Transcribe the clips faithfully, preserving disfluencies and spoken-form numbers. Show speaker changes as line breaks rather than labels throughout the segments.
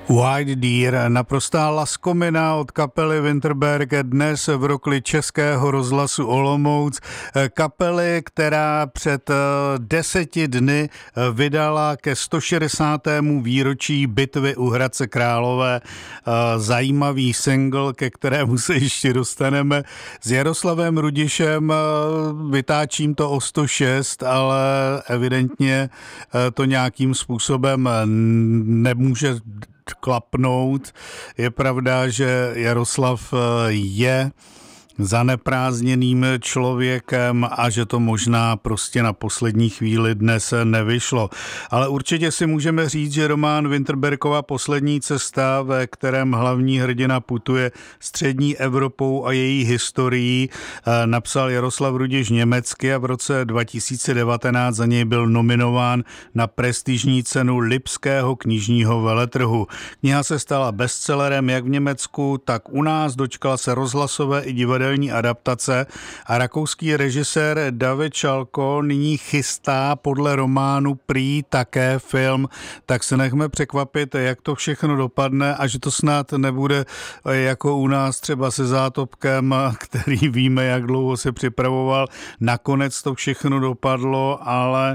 White Deer, naprostá laskomina od kapely Winterberg dnes v rokli Českého rozhlasu Olomouc. Kapely, která před deseti dny vydala ke sto šedesátému výročí bitvy u Hradce Králové zajímavý single, ke kterému se ještě dostaneme. S Jaroslavem Rudišem vytáčím to o sto šest, ale evidentně to nějakým způsobem nemůže klapnout. Je pravda, že Jaroslav je zaneprázdněným člověkem a že to možná prostě na poslední chvíli dnes nevyšlo. Ale určitě si můžeme říct, že román Winterbergova Poslední cesta, ve kterém hlavní hrdina putuje střední Evropou a její historií, napsal Jaroslav Rudiš německy a v roce dva tisíce devatenáct za něj byl nominován na prestižní cenu Lipského knižního veletrhu. Kniha se stala bestsellerem jak v Německu, tak u nás, dočkala se rozhlasové i divadelní adaptace a rakouský režisér David Šalko nyní chystá podle románu prý také film, tak se nechme překvapit, jak to všechno dopadne a že to snad nebude jako u nás třeba se Zátopkem, který víme, jak dlouho se připravoval. Nakonec to všechno dopadlo, ale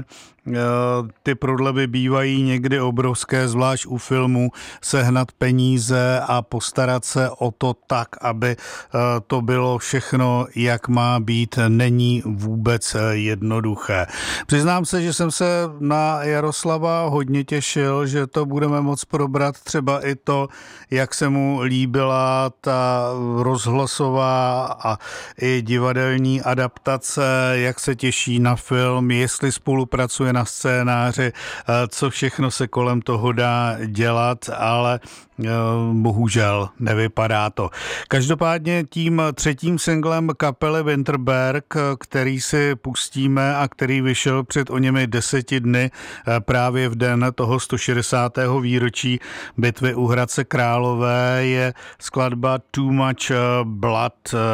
ty prodlevy bývají někdy obrovské, zvlášť u filmu, sehnat peníze a postarat se o to tak, aby to bylo všechno, jak má být, není vůbec jednoduché. Přiznám se, že jsem se na Jaroslava hodně těšil, že to budeme moc probrat, třeba i to, jak se mu líbila ta rozhlasová a i divadelní adaptace, jak se těší na film, jestli spolupracuje na scénáři, co všechno se kolem toho dá dělat, ale bohužel nevypadá to. Každopádně tím třetím singlem kapely Winterberg, který si pustíme a který vyšel před o němi deseti dny právě v den toho sto šedesátého výročí bitvy u Hradce Králové, je skladba Too Much Blood.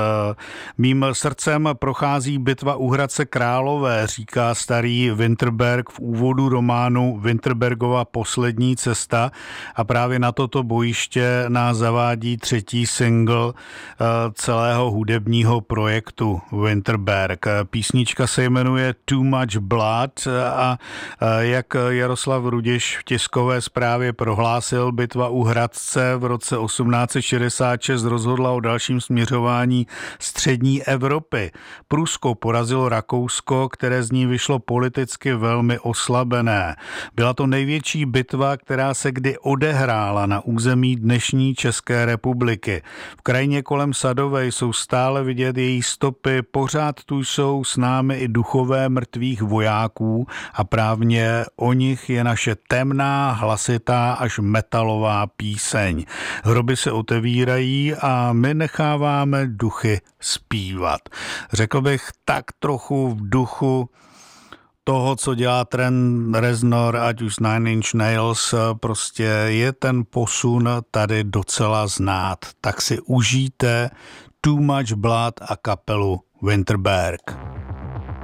Mým srdcem prochází bitva u Hradce Králové, říká starý Winterberg v úvodu románu Winterbergova Poslední cesta, a právě na toto bojiště nás zavádí třetí single celého hudebního projektu Winterberg. Písnička se jmenuje Too Much Blood a jak Jaroslav Rudiš v tiskové zprávě prohlásil, bitva u Hradce v roce osmnáct set šedesát šest rozhodla o dalším směřování střední Evropy. Prusko porazilo Rakousko, které z ní vyšlo politicky velmi oslabené. Byla to největší bitva, která se kdy odehrála na území dnešní České republiky. V krajině kolem Sadové jsou stále vidět její stopy, pořád tu jsou s námi i duchové mrtvých vojáků a právě o nich je naše temná, hlasitá až metalová píseň. Hroby se otevírají a my necháváme duchy zpívat. Řekl bych tak trochu v duchu toho, co dělá Trent Reznor, ať už Nine Inch Nails, prostě je ten posun tady docela znát. Tak si užijte Too Much Blood a kapelu Winterberg.